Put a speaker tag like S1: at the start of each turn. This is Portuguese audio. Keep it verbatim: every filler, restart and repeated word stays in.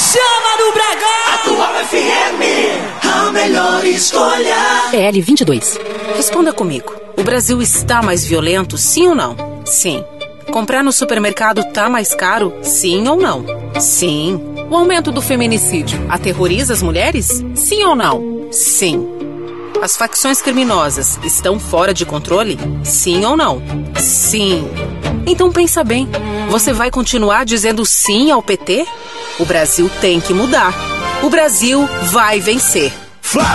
S1: Chama no Bragão!
S2: Atual F M, a melhor escolha.
S3: P L vinte e dois. Responda comigo. O Brasil está mais violento, sim ou não? Sim. Comprar no supermercado tá mais caro, sim ou não? Sim. O aumento do feminicídio aterroriza as mulheres? Sim ou não? Sim. As facções criminosas estão fora de controle? Sim ou não? Sim. Então pensa bem, você vai continuar dizendo sim ao P T? O Brasil tem que mudar. O Brasil vai vencer.